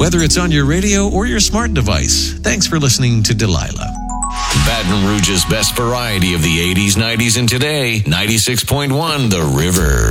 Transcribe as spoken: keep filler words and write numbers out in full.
whether it's on your radio or your smart device. Thanks for listening to Delilah. Baton Rouge's best variety of the eighties, nineties, and today. ninety-six point one The River.